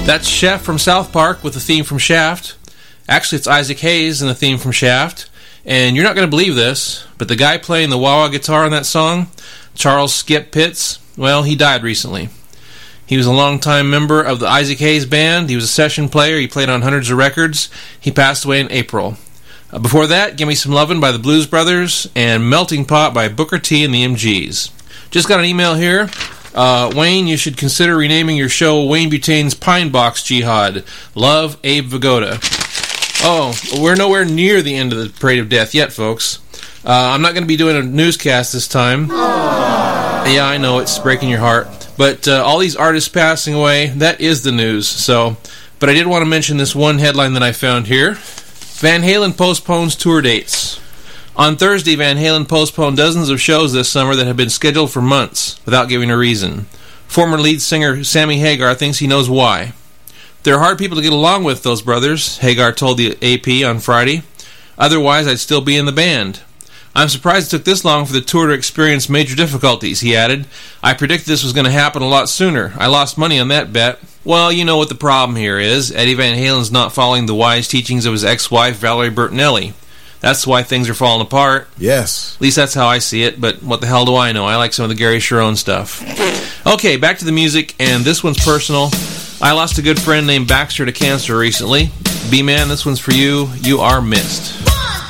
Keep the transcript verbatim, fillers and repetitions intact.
That's Chef from South Park with the theme from Shaft. Actually, it's Isaac Hayes and the theme from Shaft. And you're not going to believe this, but the guy playing the wah-wah guitar on that song, Charles Skip Pitts, well, he died recently. He was a longtime member of the Isaac Hayes Band. He was a session player. He played on hundreds of records. He passed away in April. Uh, before that, Gimme Some Lovin' by the Blues Brothers and Melting Pot by Booker T and the M Gs. Just got an email here. Uh, Wayne, you should consider renaming your show Wayne Butane's Pine Box Jihad. Love, Abe Vigoda. Oh, we're nowhere near the end of the Parade of Death yet, folks. Uh, I'm not going to be doing a newscast this time. Aww. Yeah, I know, it's breaking your heart. But uh, all these artists passing away, that is the news. So, but I did want to mention this one headline that I found here. Van Halen postpones tour dates. On Thursday, Van Halen postponed dozens of shows this summer that had been scheduled for months without giving a reason. Former lead singer Sammy Hagar thinks he knows why. They're hard people to get along with, those brothers, Hagar told the A P on Friday. Otherwise, I'd still be in the band. I'm surprised it took this long for the tour to experience major difficulties, he added. I predicted this was going to happen a lot sooner. I lost money on that bet. Well, you know what the problem here is. Eddie Van Halen's not following the wise teachings of his ex-wife, Valerie Bertinelli. That's why things are falling apart. Yes. At least that's how I see it, but what the hell do I know? I like some of the Gary Cherone stuff. Okay, back to the music, and this one's personal. I lost a good friend named Baxter to cancer recently. B-Man, this one's for you. You are missed.